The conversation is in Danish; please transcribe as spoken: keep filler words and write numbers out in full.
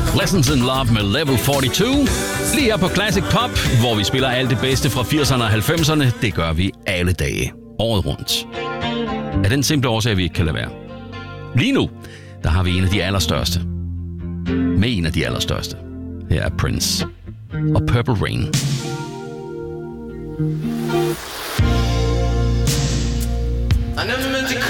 Lessons in Love med Level fireogfyrre. Lige her på Classic Pop, hvor vi spiller alt det bedste fra firserne og halvfemserne. Det gør vi alle dage, året rundt. Af den simple årsag, vi ikke kan lade være. Lige nu, der har vi en af de allerstørste. Med en af de allerstørste. Her er Prince og Purple Rain. I never meant to